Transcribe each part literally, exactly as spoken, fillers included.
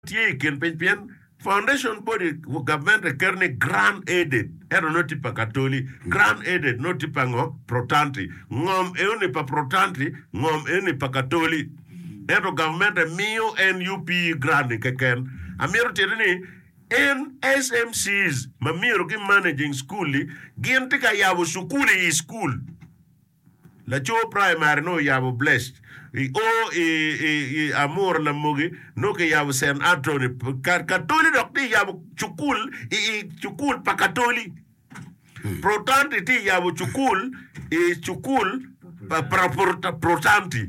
tie ken pen pen foundation body government kerne grand aided ero noti pa katoli grand aided noti pa ngo protanti ngom eone pa protanti ngom ene pa katoli ero government mio N U P grand keken amiro tirini en S M Cs mamiro ki managing school gin tika yabo sukuli i school la cho primary no yabo blessed i o i i amor la mogi no ke yabo Saint Anthony katoli dokti yabo chukul i chukul pa katoli protanti ti yabo chukul i chukul pa protanti.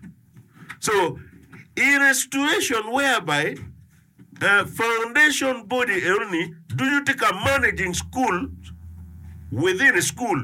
So in a situation whereby a foundation body only, do you take a managing school within a school?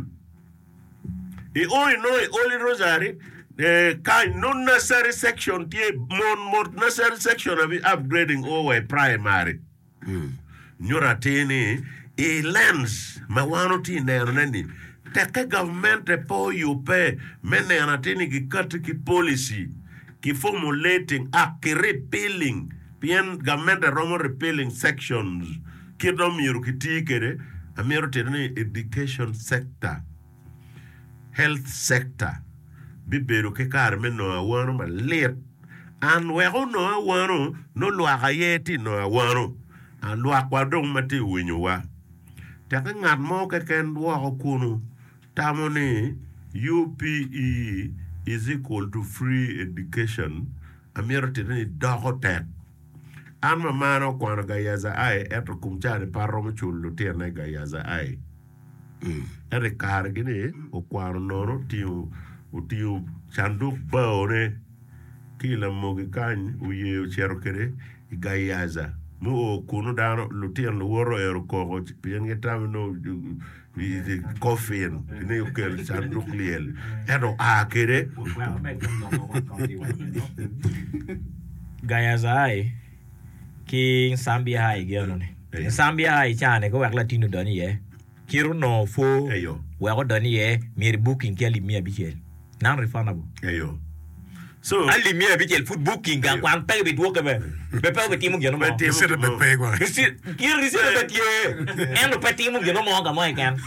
The only know only Rosary, the kind non necessary section, more more necessary section of upgrading over primary. Nyora tene a lens mawano ti nani. Take government po you pay mene anateni ki cut ki policy ki formulating a ki repealing. Pien government romo repealing sections kido miru kitikere amiru tene education sector health sector biberu ke karme no awano ma let an wego no awano no lwa gayeti no awano an lwa kwadong mati winyowa taka ngat mo ke ken wo kunu tamone U P E is equal to free education amiru tene dogotet an mamano kwano gayaza ai eto kumchane paromo chulu tiene gayaza ai ere kar gine o kwano nono tiu utiu chanduk baone kila mogi kany uye uchero kere gayaza mu o kunu dano lutien luoro ero koko pien getame no coffee ne ukel chanduk liel eto a kere gayaza ai ki Zambia hai gelo ne Zambia hai chane ko wakla tinu doni ye kiru no fo eyo wa ko doni ye mir booking kali mi abikel nan refundable eyo so ali mi abikel food booking kan kwan pe bi duo ke be be pe be timu gelo mo Ese de be pe kwa. kisi kiru risi be tie en pe timu gelo mo ga mo kan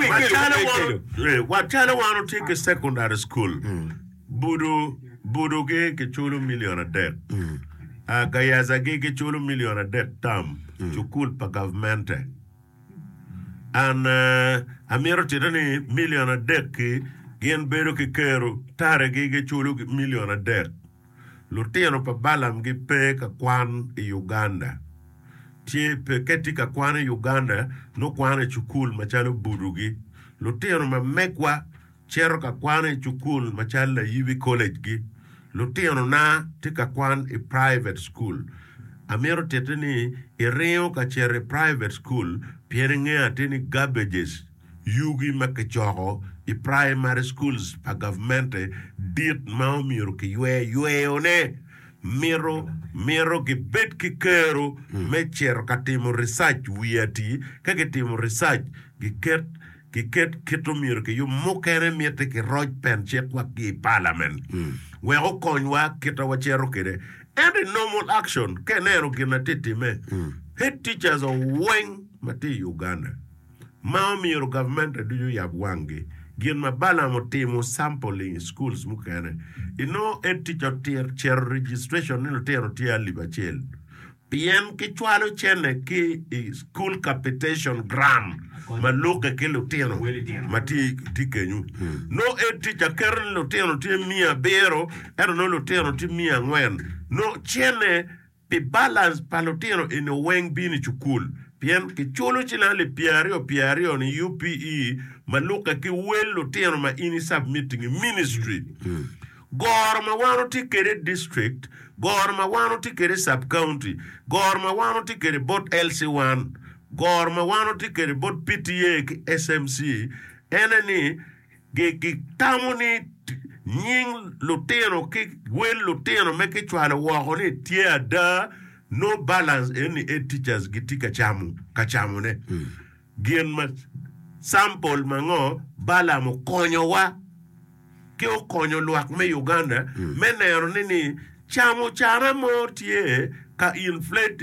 what China want to take a secondary school budu budu ke ke chulo million a day a gayaza gege chulu million a det tam chukul pa government an amiro tirani million a det ki gen bero ki kero tare gege chulu million a det lutiano pa balam gi pe ka kwan i Uganda tie pe keti ka kwan i Uganda no kwan chukul machalo burugi lutiano ma mekwa chero ka kwan chukul machala yivi college gi lutiano na tika kwan i private school amiro teteni i reo ka chere private school piere ngea tini garbages yugi makachoko i primary schools pa government dit mao miro ki yue yue one miro miro ki bet ki kero me chere ka timo research wiati kake timo research ki ket ki ket kito miro ki yu mokere miete ki roj pen chekwa ki parliament we go konwa kita wachero kire and normal action kenero kinatiti me head teachers of weng mati Uganda maomiro government do you yabwangi gin mabala motimo sampling schools mukane you know head teacher tier chair registration nilo tero tier libachel pien ki chwalo chene ki school capitation gram maluka ke luteno mati tikenyu no e teacher kern luteno ti mia bero ero no luteno ti mia ngwen no chene pe balance pa luteno in a weng bini chukul pien ki chulo china le piario piario ni U P E maluka ki wel luteno ma ini submitting ministry gorma wano ti kere district gorma wano ti kere sub county gorma wano ti kere bot L C one gorma wano ti kere bot P T A ki S M C enani ge ki tamoni nying luteno ki wel luteno me ki chwala wako ni tia da no balance any eight teachers gitika chamu kachamu ne mm. Gien ma sample mango bala mo konyo wa ke o konyo luak me Uganda mm. Menero nini chamo chara mo tie ka inflate